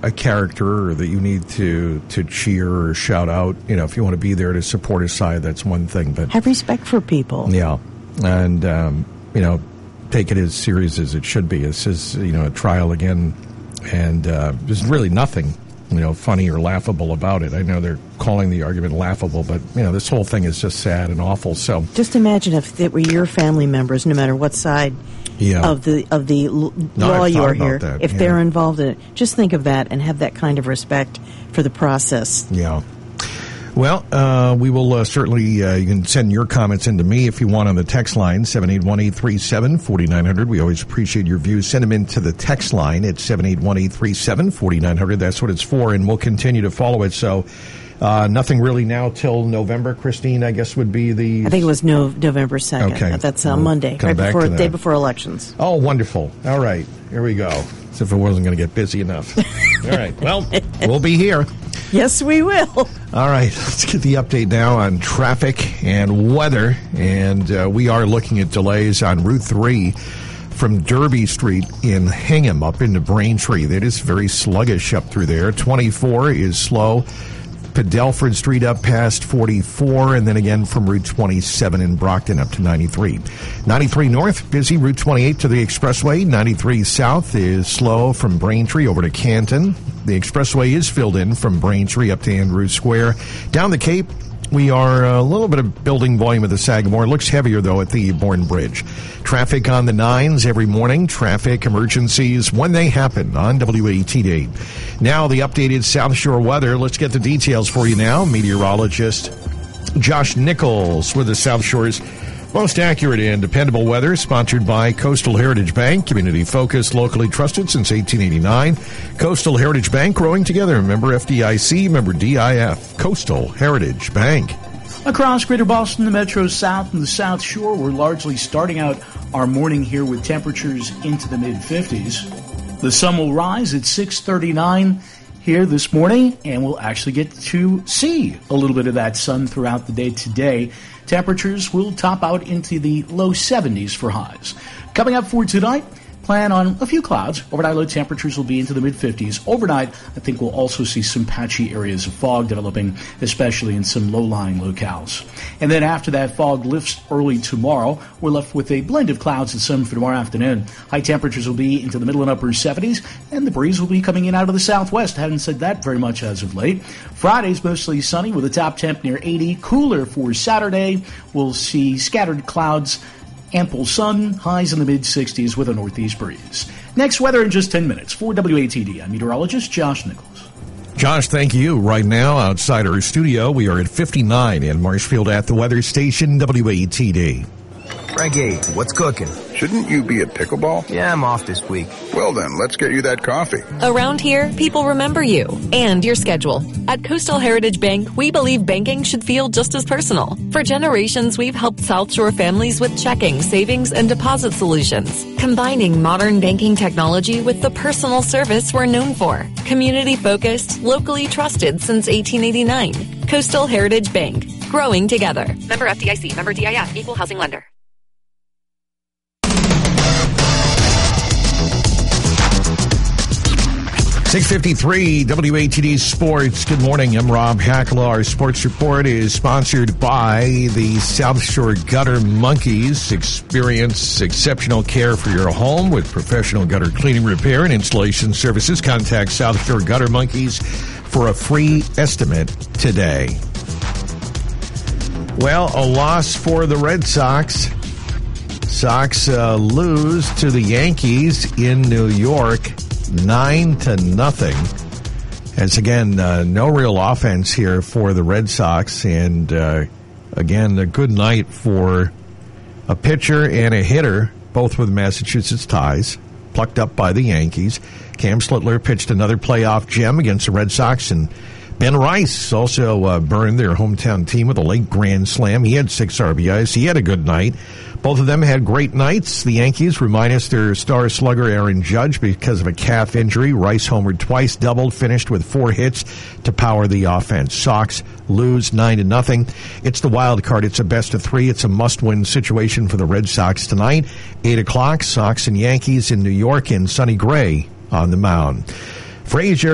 a character or that you need to cheer or shout out. If you want to be there to support his side, that's one thing. But have respect for people. Yeah, and take it as serious as it should be. This is a trial again, and there's really nothing funny or laughable about it. I know they're calling the argument laughable, but this whole thing is just sad and awful. So just imagine if it were your family members, no matter what side of the law you are here, if they're involved in it. Just think of that and have that kind of respect for the process. Yeah. Well, we will certainly, you can send your comments in to me if you want on the text line, 781-837-4900. We always appreciate your views. Send them into the text line at 781-837-4900. That's what it's for, and we'll continue to follow it. So nothing really now till November, Christine, I guess would be the... I think it was November 2nd. Okay. That's Monday, day before elections. Oh, wonderful. All right. Here we go. As if it wasn't going to get busy enough. All right. Well, we'll be here. Yes, we will. All right, let's get the update now on traffic and weather. And we are looking at delays on Route 3 from Derby Street in Hingham up into Braintree. That is very sluggish up through there. 24 is slow. Padelford Street up past 44, and then again from Route 27 in Brockton up to 93. 93 North, busy. Route 28 to the Expressway. 93 South is slow from Braintree over to Canton. The Expressway is filled in from Braintree up to Andrews Square. Down the Cape, we are a little bit of building volume at the Sagamore. It looks heavier, though, at the Bourne Bridge. Traffic on the 9s every morning. Traffic emergencies when they happen on WATD. Now, the updated South Shore weather. Let's get the details for you now. Meteorologist Josh Nichols with the South Shore's most accurate and dependable weather, sponsored by Coastal Heritage Bank, community-focused, locally trusted since 1889. Coastal Heritage Bank, growing together. Member FDIC, member DIF. Coastal Heritage Bank. Across Greater Boston, the Metro South, and the South Shore, we're largely starting out our morning here with temperatures into the mid-50s. The sun will rise at 6:39 here this morning, and we'll actually get to see a little bit of that sun throughout the day today. Temperatures will top out into the low 70s for highs. Coming up for tonight, plan on a few clouds. Overnight low temperatures will be into the mid-50s. Overnight, I think we'll also see some patchy areas of fog developing, especially in some low-lying locales. And then after that fog lifts early tomorrow, we're left with a blend of clouds and sun for tomorrow afternoon. High temperatures will be into the middle and upper 70s, and the breeze will be coming in out of the southwest. Haven't said that very much as of late. Friday's mostly sunny with a top temp near 80. Cooler for Saturday. We'll see scattered clouds, ample sun, highs in the mid-60s with a northeast breeze. Next, weather in just 10 minutes. For WATD, I'm meteorologist Josh Nichols. Josh, thank you. Right now, outside our studio, we are at 59 in Marshfield at the weather station, WATD. Frankie, what's cooking? Shouldn't you be at pickleball? Yeah, I'm off this week. Well then, let's get you that coffee. Around here, people remember you and your schedule. At Coastal Heritage Bank, we believe banking should feel just as personal. For generations, we've helped South Shore families with checking, savings, and deposit solutions, combining modern banking technology with the personal service we're known for. Community-focused, locally trusted since 1889. Coastal Heritage Bank, growing together. Member FDIC, member DIF, equal housing lender. 6:53 WATD Sports. Good morning. I'm Rob Hackala. Our sports report is sponsored by the South Shore Gutter Monkeys. Experience exceptional care for your home with professional gutter cleaning, repair, and installation services. Contact South Shore Gutter Monkeys for a free estimate today. Well, a loss for the Red Sox. Sox lose to the Yankees in New York, 9-0. As again, no real offense here for the Red Sox, and again, a good night for a pitcher and a hitter, both with Massachusetts ties, plucked up by the Yankees. Cam Slittler pitched another playoff gem against the Red Sox, and Ben Rice also burned their hometown team with a late grand slam. He had 6 RBIs. He had a good night. Both of them had great nights. The Yankees were minus their star slugger Aaron Judge because of a calf injury. Rice homered twice, doubled, finished with 4 hits to power the offense. Sox lose 9-0. It's the wild card. It's a best of 3. It's a must-win situation for the Red Sox tonight. 8 o'clock, Sox and Yankees in New York, and Sonny Gray on the mound. Frazier